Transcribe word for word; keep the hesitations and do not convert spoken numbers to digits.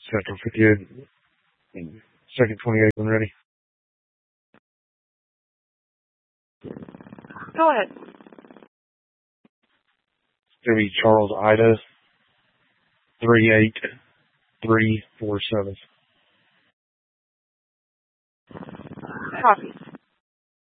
Central fifty-eight. Second twenty-eight when ready. Go ahead. Debbie Charles Ida. Three eight three four seven. Copy.